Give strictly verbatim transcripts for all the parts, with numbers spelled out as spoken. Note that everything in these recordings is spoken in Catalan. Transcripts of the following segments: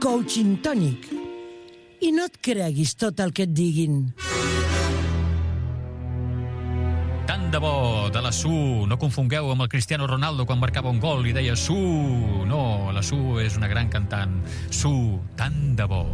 Coaching Tònic. I no et creguis tot el que et diguin. Tant de bo, de la Su. No confongueu amb el Cristiano Ronaldo quan marcava un gol i deia Su. No, la Su és una gran cantant. Su, tant de bo.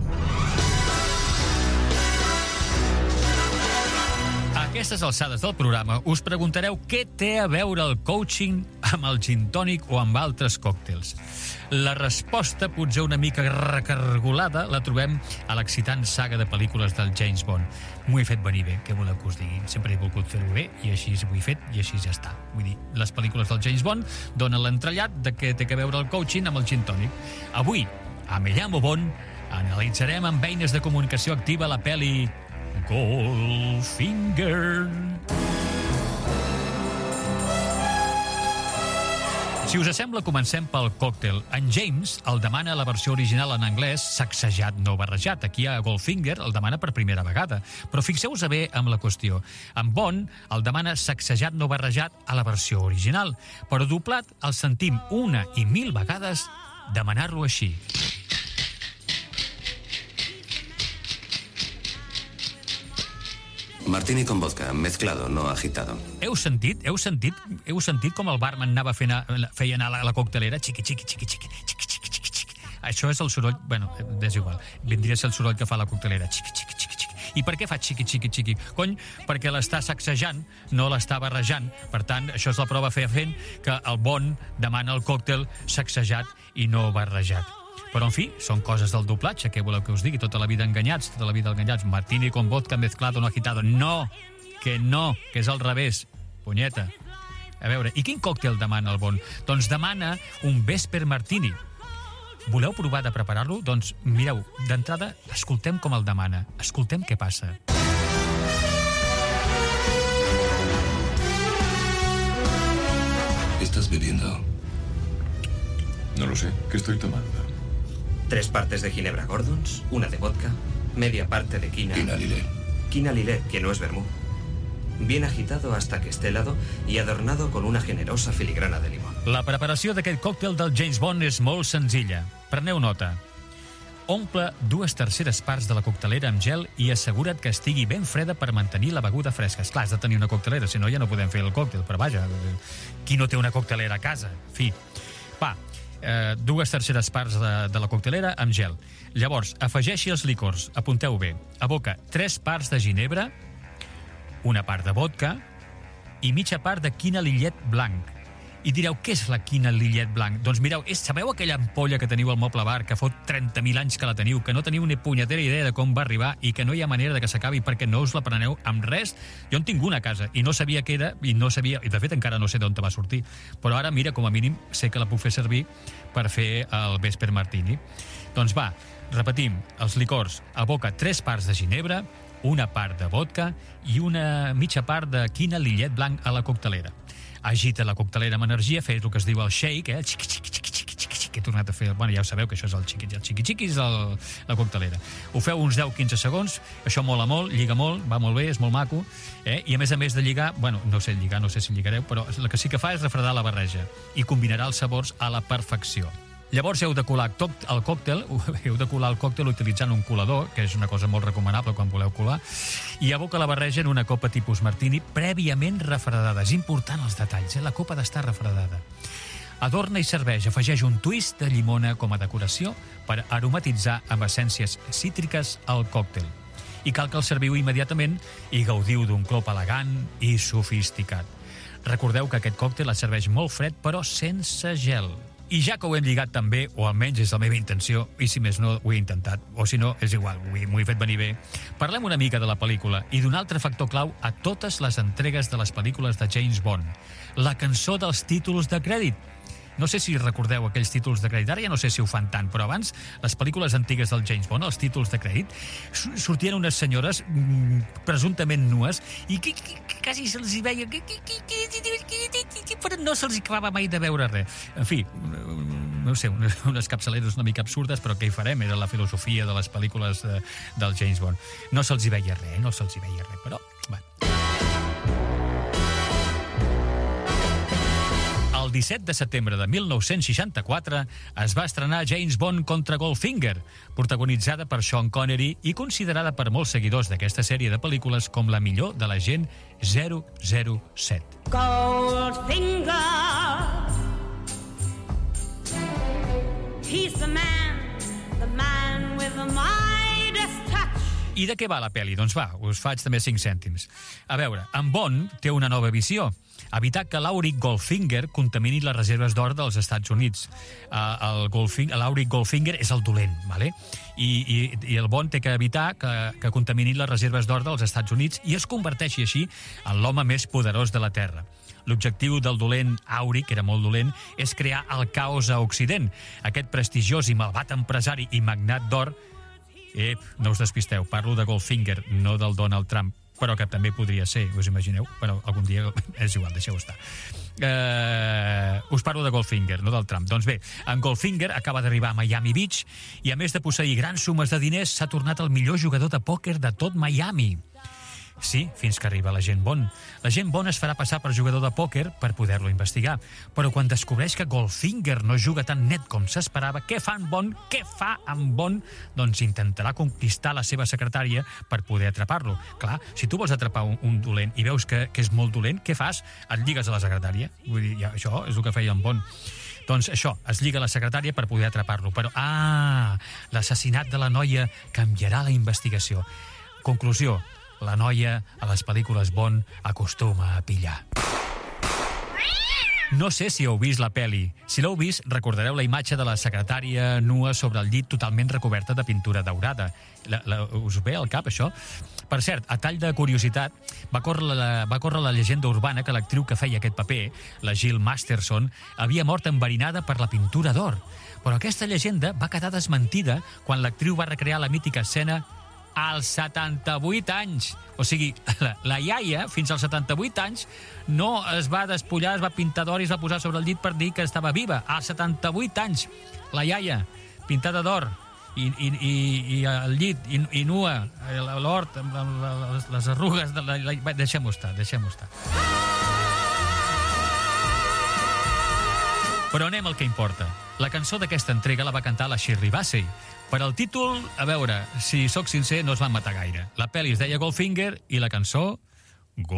A aquestes alçades del programa us preguntareu què té a veure el coaching amb el gin tònic o amb altres còctels. La resposta, potser una mica recargolada, la trobem a l'excitant saga de pel·lícules del James Bond. M'ho he fet venir bé, què voleu que us digui? Sempre he volgut fer-ho bé i així ho he fet i així ja està. Vull dir, les pel·lícules del James Bond donen l'entrellat de què té a veure el coaching amb el gin tònic. Avui, a Me llamo Bond, analitzarem amb eines de comunicació activa la pel·li Goldfinger. Si us sembla, comencem pel còctel. En James el demana la versió original en anglès sacsejat, no barrejat. Aquí a Goldfinger el demana per primera vegada. Però fixeu-vos bé amb la qüestió. En Bond el demana sacsejat, no barrejat a la versió original. Però doblat el sentim una i mil vegades demanar-lo així. Martini con vodka, mezclado, no agitado. Heu sentit? Heu sentit? Heu sentit com el barman anava fent a, feia anar a la coctelera? Xiqui, xiqui, xiqui, xiqui, xiqui, xiqui, xiqui, xiqui. Això és el soroll... Bueno, és igual. Vindria a ser el soroll que fa la coctelera. Xiqui, xiqui, xiqui, xiqui. I per què fa xiqui, xiqui, xiqui? Cony, perquè l'està sacsejant, no l'està barrejant. Per tant, això és la prova fent que el Bond demana el còctel sacsejat i no barrejat. Però, en fi, són coses del doblatge. Què voleu que us digui? Tota la vida enganyats, tota la vida enganyats. Martini con vodka mezclado, no agitado. No, que no, que és al revés. Punyeta. A veure, i quin còctel demana el Bond? Doncs demana un Vesper Martini. Voleu provar de preparar-lo? Doncs, mireu, d'entrada, escoltem com el demana. Escoltem què passa. ¿Estás bebiendo? No lo sé. ¿Qué estoy tomando? Tres partes de ginebra Gordons, una de vodka, media parte de quina... Quina Lillet. Quina Lillet, que no es vermú. Bien agitado hasta que esté helado y adornado con una generosa filigrana de limón. La preparació d'aquest còctel del James Bond és molt senzilla. Preneu nota. Omple dues terceres parts de la coctelera amb gel i assegura't que estigui ben freda per mantenir la beguda fresca. Esclar, has de tenir una coctelera, si no ja no podem fer el còctel, però vaja, qui no té una coctelera a casa? En fi, va, eh, dues terceres parts de, de la coctelera amb gel. Llavors, afegeixi els licors, apunteu bé. Aboca tres parts de ginebra, una part de vodka i mitja part de quina Lillet blanc. I direu, què és la quina Lillet blanc? Doncs mireu, és, sabeu aquella ampolla que teniu al moble bar, que fot trenta mil anys que la teniu, que no teniu ni punyetera idea de com va arribar i que no hi ha manera de que s'acabi perquè no us la preneu amb res? Jo en tinc una a casa i no sabia què era, i no sabia, i de fet encara no sé d'on te va sortir, però ara, mira, com a mínim sé que la puc fer servir per fer el Vesper Martini. Doncs va, repetim, els licors, aboca tres parts de ginebra, una part de vodka i una mitja part de quina Lillet blanc a la coctelera. Agita la coctelera amb energia, fes el que es diu el shake, eh? Xiqui, xiqui, xiqui, xiqui, xiqui, xiqui. He tornat a fer... Bueno, ja ho sabeu que això és el xiqui, el xiqui, xiqui és el, la coctelera. Ho feu uns deu a quinze segons, això mola molt, lliga molt, va molt bé, és molt maco, eh? I a més a més de lligar, bueno, no sé lligar, no sé si lligareu, però el que sí que fa és refredar la barreja i combinarà els sabors a la perfecció. Llavors heu de colar el còctel, heu de colar el còctel utilitzant un colador, que és una cosa molt recomanable quan voleu colar, i aboca la barreja en una copa tipus Martini prèviament refredada. És important els detalls, eh? La copa ha d'estar refredada. Adorna i serveix, afegeix un twist de llimona com a decoració per aromatitzar amb essències cítriques el còctel. I cal que el serviu immediatament i gaudiu d'un clop elegant i sofisticat. Recordeu que aquest còctel es serveix molt fred però sense gel. I ja que ho hem lligat també, o almenys és la meva intenció, i si més no ho he intentat, o si no, és igual, m'ho he fet venir bé, parlem una mica de la pel·lícula i d'un altre factor clau a totes les entregues de les pel·lícules de James Bond, la cançó dels títols de crèdit. No sé si recordeu aquells títols de crèdit, ara ja no sé si ho fan tant, però abans, les pel·lícules antigues del James Bond, els títols de crèdit, sortien unes senyores mm, presumptament nues i que, que, que quasi se'ls hi veia, que, que, que, però no se'ls hi acabava mai de veure res. En fi, no sé, unes, unes capçaleres una mica absurdes, però què hi farem? Era la filosofia de les pel·lícules de, del James Bond. No se'ls hi veia res, no se'ls hi veia res, però, bueno. El El disset de setembre de mil nou-cents seixanta-quatre es va estrenar James Bond contra Goldfinger, protagonitzada per Sean Connery i considerada per molts seguidors d'aquesta sèrie de pel·lícules com la millor de l'agent zero zero set. Goldfinger, he's the man, the man with the Midas touch. I de què va la pel·li? Doncs va, us faig també cinc cèntims. A veure, en Bond té una nova visió. Evitar que l'Auric Goldfinger contamini les reserves d'or dels Estats Units. Uh, el Goldfinger, l'Auric Goldfinger és el dolent, ¿vale? I, i, i el Bond té que evitar que, que contamini les reserves d'or dels Estats Units i es converteixi així en l'home més poderós de la Terra. L'objectiu del dolent Auric, que era molt dolent, és crear el caos a Occident. Aquest prestigiós i malvat empresari i magnat d'or. Ep, no us despisteu, parlo de Goldfinger, no del Donald Trump, però que també podria ser, us imagineu? Però algun dia és igual, deixeu estar. Uh, us parlo de Goldfinger, no del Trump. Doncs bé, en Goldfinger acaba d'arribar a Miami Beach i a més de posseir grans sumes de diners s'ha tornat el millor jugador de pòquer de tot Miami. Sí, fins que arriba l'agent Bond. L'agent Bond es farà passar per jugador de pòquer per poder-lo investigar. Però quan descobreix que Goldfinger no juga tan net com s'esperava, què fa en Bond? Què fa en Bond? Doncs intentarà conquistar la seva secretària per poder atrapar-lo. Clar, si tu vols atrapar un, un dolent i veus que, que és molt dolent, què fas? Et lligues a la secretària. Vull dir, ja, això és el que feia en Bond. Doncs això, es lliga a la secretària per poder atrapar-lo. Però, ah, l'assassinat de la noia canviarà la investigació. Conclusió. La noia, a les pel·lícules Bond, acostuma a pillar. No sé si heu vist la pel·li. Si l'heu vist, recordareu la imatge de la secretària nua sobre el llit totalment recoberta de pintura daurada. La, la, us ve al cap, això? Per cert, a tall de curiositat, va córrer la, va córrer la llegenda urbana que l'actriu que feia aquest paper, la Jill Masterson, havia mort enverinada per la pintura d'or. Però aquesta llegenda va quedar desmentida quan l'actriu va recrear la mítica escena als setanta-vuit anys. O sigui, la, la iaia, fins als setanta-vuit anys, no es va despullar, es va pintar d'or i es va posar sobre el llit per dir que estava viva. Als setanta-vuit anys, la iaia, pintada d'or, i, i, i, i al llit, i, i nua, l'hort, les, les arrugues... De la, la, deixem-ho estar, deixem-ho estar. Però anem al que importa. La cançó d'aquesta entrega la va cantar la Shirley Bassey. Per al títol, a veure, si sóc sincer, no es van matar gaire. La pel·li es deia Goldfinger i la cançó